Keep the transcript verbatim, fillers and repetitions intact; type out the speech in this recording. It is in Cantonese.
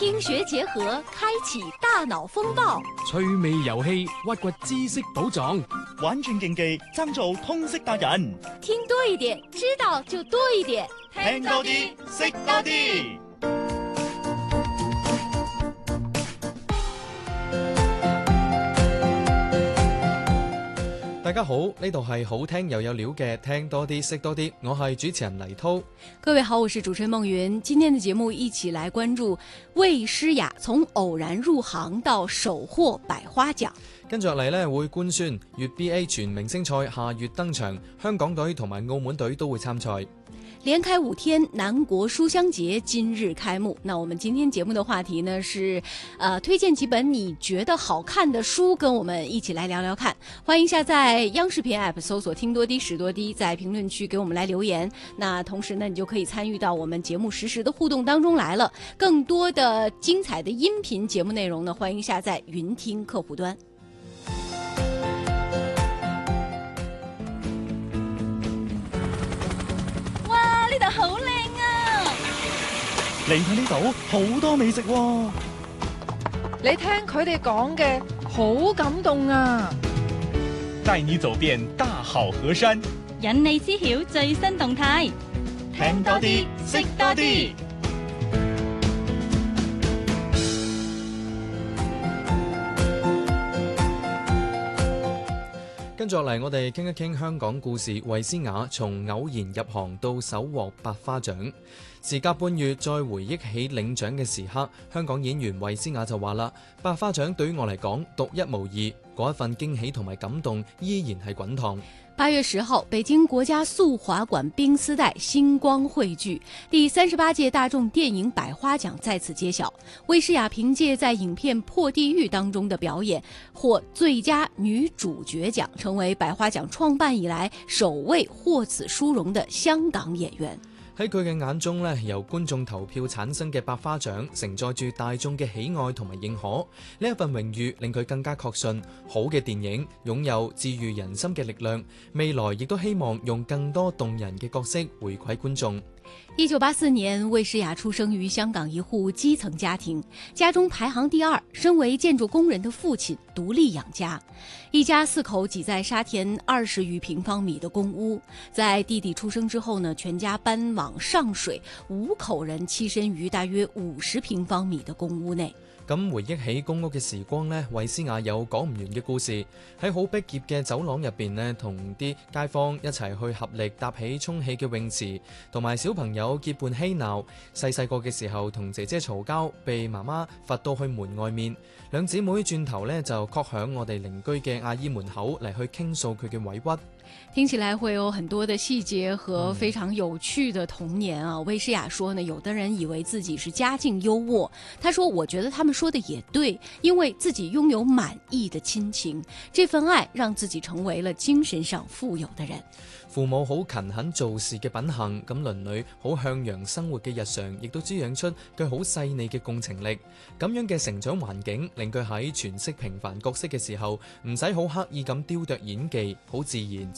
聽學結合，開啟大腦風暴， 趣味遊戲，挖掘知識寶藏， 玩轉競技，爭做通識達人。 聽多一點，知道就多一點， 聽多啲，識多啲。 大家好，呢度係好聽又有料嘅聽多啲識多啲，我係主持人黎濤。 各位好，我是主持人夢雲。今天的節目一起來關注魏詩雅從偶然入行到首獲百花獎。 跟住落嚟呢，會官宣粵 B A 全明星賽下月登場，香港隊同埋澳門隊都會參賽。 連開五天，南國書香節今日開幕。那我們今天節目的話題呢是，呃，推薦幾本你覺得好看的書，跟我們一起來聊聊看。歡迎下載央視頻 App 搜索聽多啲識多啲，在評論區給我們來留言。那同時呢，你就可以參與到我們節目實時的互動當中來了。更多的精彩的音頻節目內容呢，歡迎下載雲聽客戶端。呢度好靚啊！ 嚟睇呢度好多美食喎。 你聽佢哋講嘅好感動啊！ 帶你走遍大好河山， 引你知曉最新動態， 聽多啲，識多啲。 跟住落嚟，我哋傾一傾香港故事。衛詩雅從偶然入行到首獲百花獎，時隔半月再回憶起領獎嘅時刻，香港演員衛詩雅就話啦：百花獎對於我嚟講獨一無二，嗰一份驚喜同埋感動依然係滾燙。 八月十號，北京國家速滑館冰絲帶星光匯聚，第三十八屆大眾電影百花獎再次揭曉。衛詩雅憑借在影片《破地獄》當中的表演，獲最佳女主角獎，成為百花獎創辦以來首位獲此殊榮的香港演員。 喺佢嘅眼中咧，由觀眾投票產生嘅百花獎承載住大眾嘅喜愛同埋認可，呢一份榮譽令佢更加確信好嘅電影擁有治癒人心嘅力量，未來亦都希望用更多動人嘅角色回饋觀眾。 一九八四年，衛詩雅出生於香港一戶基層家庭，家中排行第二。身為建築工人的父親獨立養家，一家四口擠在沙田二十餘平方米的公屋。在弟弟出生之後呢，全家搬往上水，五口人棲身於大約五十平方米的公屋內。 咁回憶起公屋嘅時光呢，衛詩雅有講唔完嘅故事。喺好逼仄嘅走廊入邊呢，同啲街坊一齊去合力搭起充氣嘅泳池，同埋小朋友結伴嬉鬧。細細個嘅時候同姐姐嘈交，被媽媽罰到去門外面，兩姊妹轉頭呢就敲響我哋鄰居嘅阿姨門口嚟去傾訴佢嘅委屈。 聽起來會有很多的細節和非常有趣的童年啊。衛詩雅說呢，有的人以為自己是家境優渥，他說我覺得他們說的也對，因為自己擁有滿意的親情，這份愛讓自己成為了精神上富有的人。 父母好勤懇做事嘅品行，咁鄰女好向陽生活嘅日常，亦都滋養出佢好細膩嘅共情力。咁樣嘅成長環境，令佢喺詮釋平凡角色嘅時候，唔使好刻意咁雕琢演技，好自然，